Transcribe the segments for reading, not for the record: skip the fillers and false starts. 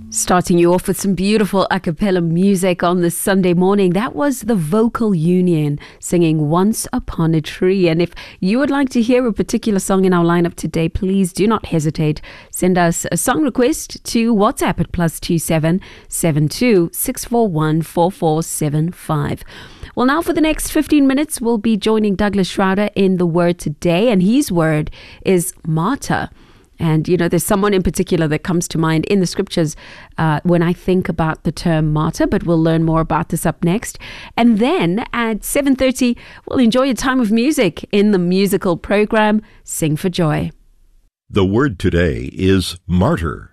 Starting you off with some beautiful a cappella music on this Sunday morning. That was the Vocal Union singing Once Upon a Tree. And if you would like to hear a particular song in our lineup today, please do not hesitate. Send us a song request to WhatsApp at +27 72 641 4475. Well, now for the next 15 minutes, we'll be joining Douglas Schroeder in The Word Today, and his word is martyr. And, you know, there's someone in particular that comes to mind in the scriptures when I think about the term martyr, but we'll learn more about this up next. And then at 7:30, we'll enjoy a time of music in the musical program, Sing for Joy. The word today is martyr.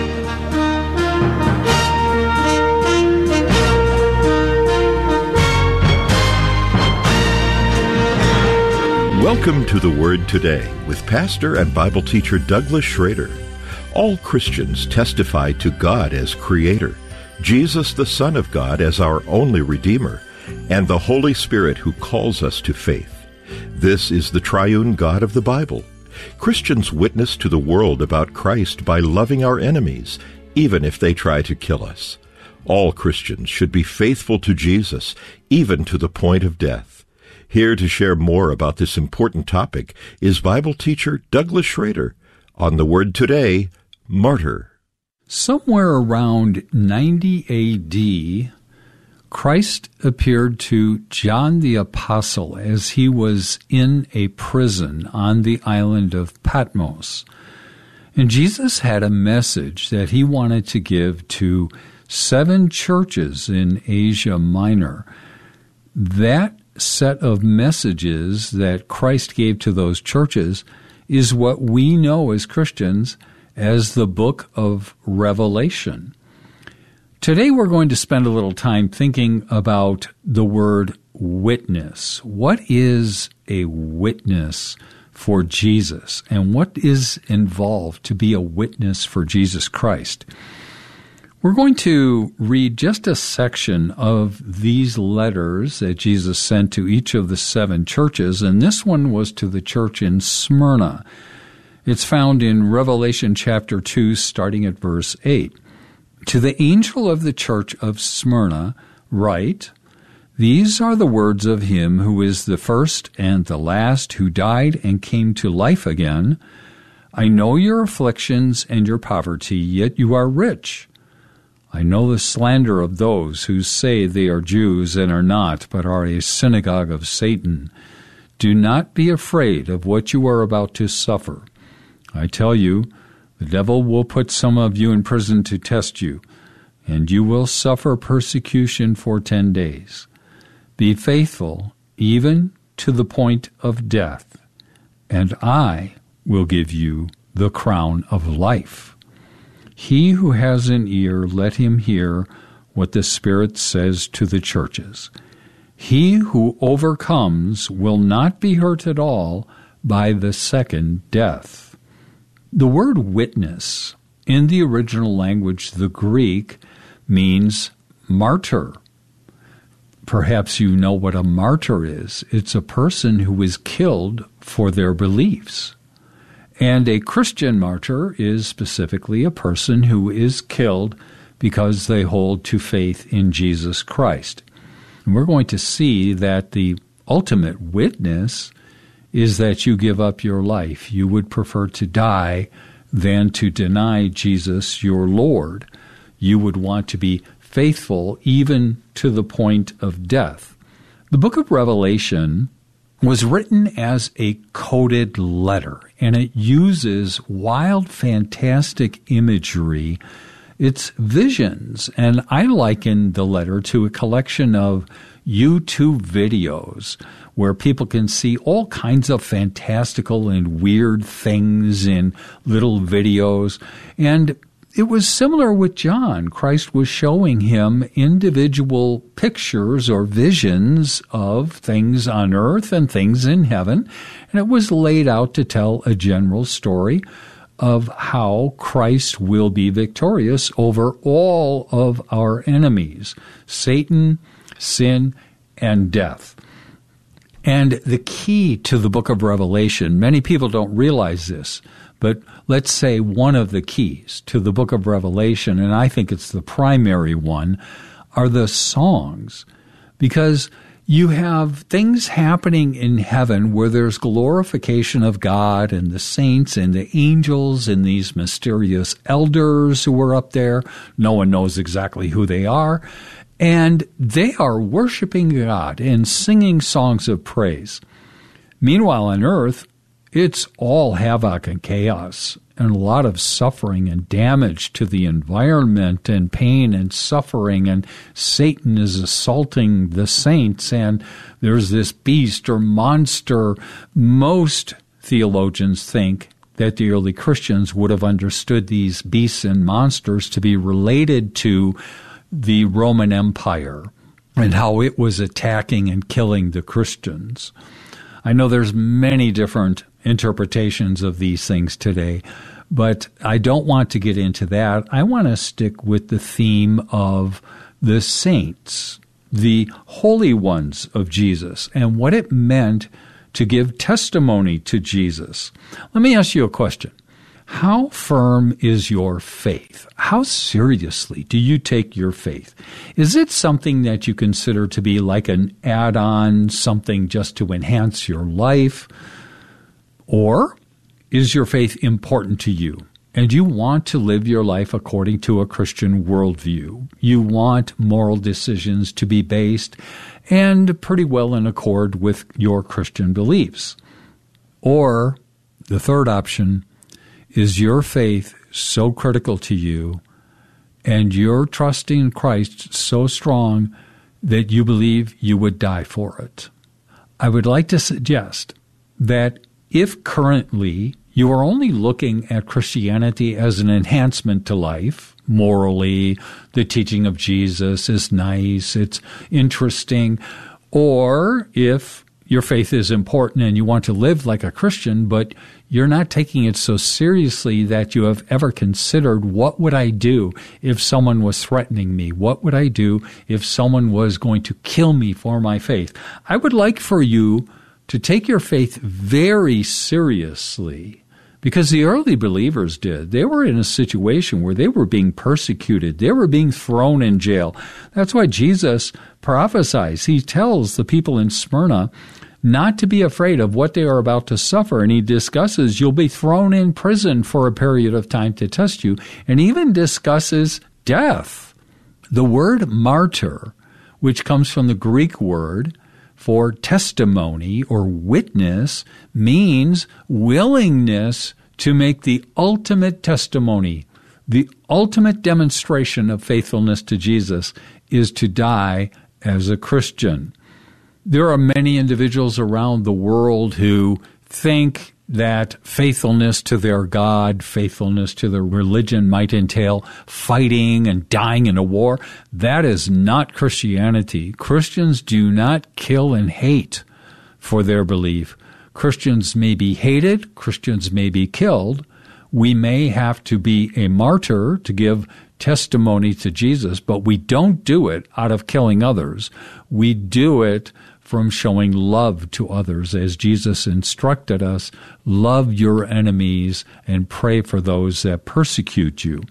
Welcome to The Word Today with pastor and Bible teacher Douglas Schroeder. All Christians testify to God as Creator, Jesus the Son of God as our only Redeemer, and the Holy Spirit who calls us to faith. This is the triune God of the Bible. Christians witness to the world about Christ by loving our enemies, even if they try to kill us. All Christians should be faithful to Jesus, even to the point of death. Here to share more about this important topic is Bible teacher Douglas Schroeder on The Word Today, Martyr. Somewhere around 90 A.D., Christ appeared to John the Apostle as he was in a prison on the island of Patmos. And Jesus had a message that he wanted to give to 7 churches in Asia Minor. That set of messages that Christ gave to those churches is what we know as Christians as the book of Revelation. Today we're going to spend a little time thinking about the word witness. What is a witness for Jesus, and what is involved to be a witness for Jesus Christ? We're going to read just a section of these letters that Jesus sent to each of the 7 churches, and this one was to the church in Smyrna. It's found in Revelation chapter 2, starting at verse 8. To the angel of the church of Smyrna write, "These are the words of him who is the first and the last, who died and came to life again. I know your afflictions and your poverty, yet you are rich. I know the slander of those who say they are Jews and are not, but are a synagogue of Satan. Do not be afraid of what you are about to suffer. I tell you, the devil will put some of you in prison to test you, and you will suffer persecution for 10 days. Be faithful even to the point of death, and I will give you the crown of life. He who has an ear, let him hear what the Spirit says to the churches. He who overcomes will not be hurt at all by the second death." The word witness in the original language, the Greek, means martyr. Perhaps you know what a martyr is. It's a person who is killed for their beliefs. And a Christian martyr is specifically a person who is killed because they hold to faith in Jesus Christ. And we're going to see that the ultimate witness is that you give up your life. You would prefer to die than to deny Jesus your Lord. You would want to be faithful even to the point of death. The book of Revelation was written as a coded letter, and it uses wild, fantastic imagery. It's visions, and I liken the letter to a collection of YouTube videos where people can see all kinds of fantastical and weird things in little videos. And it was similar with John. Christ was showing him individual pictures or visions of things on earth and things in heaven, and it was laid out to tell a general story of how Christ will be victorious over all of our enemies, Satan, sin, and death. And the key to the book of Revelation, many people don't realize this, but let's say one of the keys to the book of Revelation, and I think it's the primary one, are the songs. Because you have things happening in heaven where there's glorification of God and the saints and the angels and these mysterious elders who are up there. No one knows exactly who they are. And they are worshiping God and singing songs of praise. Meanwhile, on earth, it's all havoc and chaos and a lot of suffering and damage to the environment and pain and suffering, and Satan is assaulting the saints, and there's this beast or monster. Most theologians think that the early Christians would have understood these beasts and monsters to be related to the Roman Empire and how it was attacking and killing the Christians. I know there's many different interpretations of these things today, but I don't want to get into that. I want to stick with the theme of the saints, the holy ones of Jesus, and what it meant to give testimony to Jesus. Let me ask you a question. How firm is your faith? How seriously do you take your faith? Is it something that you consider to be like an add-on, something just to enhance your life? Or is your faith important to you and you want to live your life according to a Christian worldview? You want moral decisions to be based and pretty well in accord with your Christian beliefs. Or the third option, is your faith so critical to you and your trusting in Christ so strong that you believe you would die for it? I would like to suggest that if currently you are only looking at Christianity as an enhancement to life, morally, the teaching of Jesus is nice, it's interesting, or if your faith is important and you want to live like a Christian, but you're not taking it so seriously that you have ever considered, what would I do if someone was threatening me? What would I do if someone was going to kill me for my faith? I would like for you to take your faith very seriously, because the early believers did. They were in a situation where they were being persecuted. They were being thrown in jail. That's why Jesus prophesies. He tells the people in Smyrna not to be afraid of what they are about to suffer. And he discusses you'll be thrown in prison for a period of time to test you, and even discusses death. The word martyr, which comes from the Greek word for testimony or witness, means willingness to make the ultimate testimony. The ultimate demonstration of faithfulness to Jesus is to die as a Christian. There are many individuals around the world who think that faithfulness to their God, faithfulness to their religion might entail fighting and dying in a war. That is not Christianity. Christians do not kill and hate for their belief. Christians may be hated. Christians may be killed. We may have to be a martyr to give testimony to Jesus, but we don't do it out of killing others. We do it from showing love to others, as Jesus instructed us, love your enemies and pray for those that persecute you.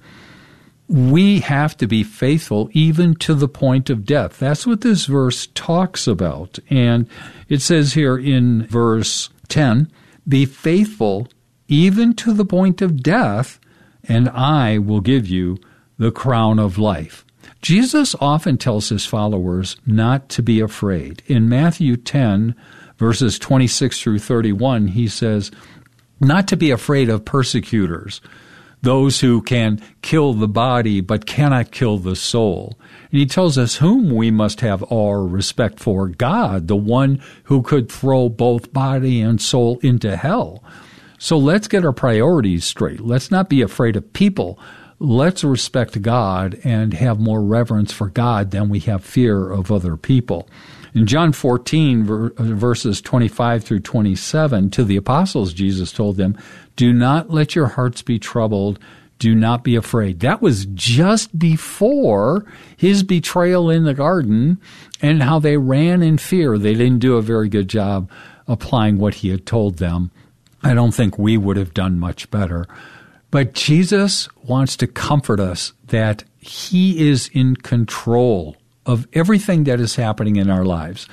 We have to be faithful even to the point of death. That's what this verse talks about. And it says here in verse 10, be faithful even to the point of death, and I will give you the crown of life. Jesus often tells his followers not to be afraid. In Matthew 10, verses 26 through 31, he says, not to be afraid of persecutors, those who can kill the body but cannot kill the soul. And he tells us whom we must have awe or respect for, God, the one who could throw both body and soul into hell. So let's get our priorities straight. Let's not be afraid of people. Let's respect God and have more reverence for God than we have fear of other people. In John 14, verses 25 through 27, to the apostles, Jesus told them, do not let your hearts be troubled. Do not be afraid. That was just before his betrayal in the garden and how they ran in fear. They didn't do a very good job applying what he had told them. I don't think we would have done much better. But Jesus wants to comfort us that he is in control of everything that is happening in our lives.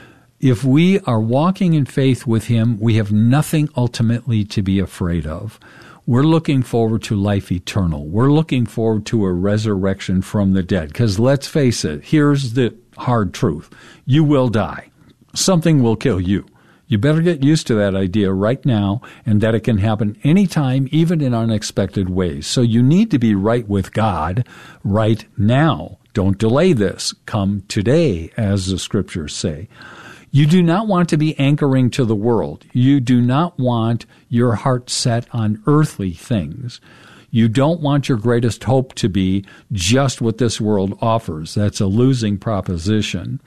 If we are walking in faith with him, we have nothing ultimately to be afraid of. We're looking forward to life eternal. We're looking forward to a resurrection from the dead. Because let's face it, here's the hard truth. You will die. Something will kill you. You better get used to that idea right now, and that it can happen anytime, even in unexpected ways. So you need to be right with God right now. Don't delay this. Come today, as the scriptures say. You do not want to be anchoring to the world. You do not want your heart set on earthly things. You don't want your greatest hope to be just what this world offers. That's a losing proposition.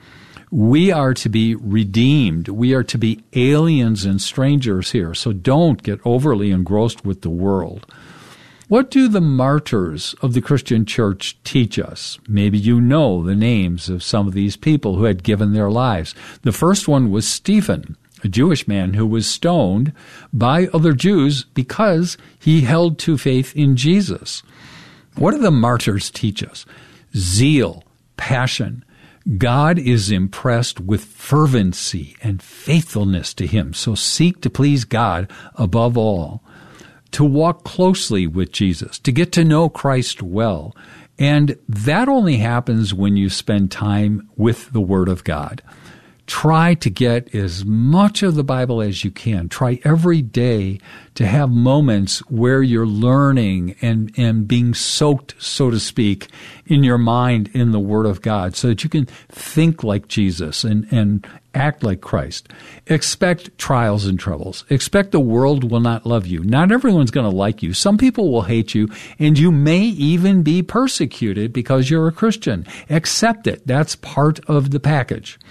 We are to be redeemed. We are to be aliens and strangers here. So don't get overly engrossed with the world. What do the martyrs of the Christian church teach us? Maybe you know the names of some of these people who had given their lives. The first one was Stephen, a Jewish man who was stoned by other Jews because he held to faith in Jesus. What do the martyrs teach us? Zeal, passion. God is impressed with fervency and faithfulness to him. So seek to please God above all. To walk closely with Jesus, to get to know Christ well. And that only happens when you spend time with the Word of God. Try to get as much of the Bible as you can. Try every day to have moments where you're learning and being soaked, so to speak, in your mind in the Word of God so that you can think like Jesus and act like Christ. Expect trials and troubles. Expect the world will not love you. Not everyone's going to like you. Some people will hate you, and you may even be persecuted because you're a Christian. Accept it. That's part of the package.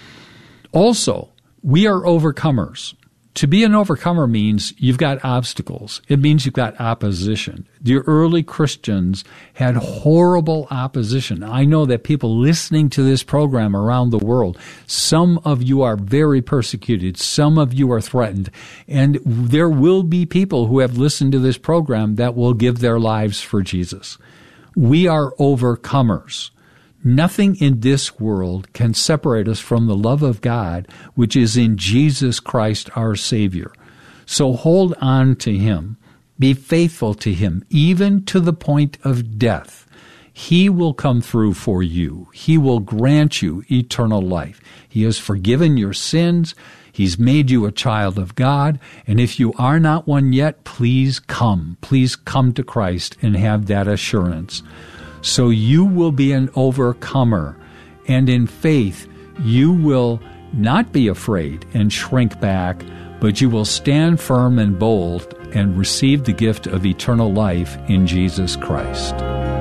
Also, we are overcomers. To be an overcomer means you've got obstacles. It means you've got opposition. The early Christians had horrible opposition. I know that people listening to this program around the world, some of you are very persecuted. Some of you are threatened. And there will be people who have listened to this program that will give their lives for Jesus. We are overcomers. Nothing in this world can separate us from the love of God, which is in Jesus Christ our Savior. So hold on to him. Be faithful to him, even to the point of death. He will come through for you. He will grant you eternal life. He has forgiven your sins. He's made you a child of God. And if you are not one yet, please come. Please come to Christ and have that assurance. So you will be an overcomer, and in faith you will not be afraid and shrink back, but you will stand firm and bold and receive the gift of eternal life in Jesus Christ.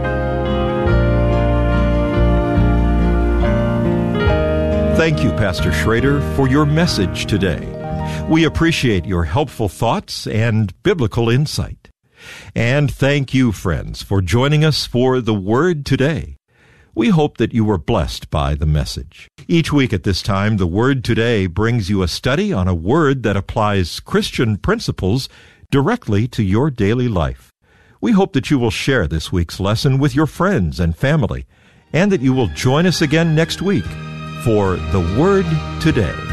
Thank you, Pastor Schrader, for your message today. We appreciate your helpful thoughts and biblical insight. And thank you, friends, for joining us for The Word Today. We hope that you were blessed by the message. Each week at this time, The Word Today brings you a study on a word that applies Christian principles directly to your daily life. We hope that you will share this week's lesson with your friends and family, and that you will join us again next week for The Word Today.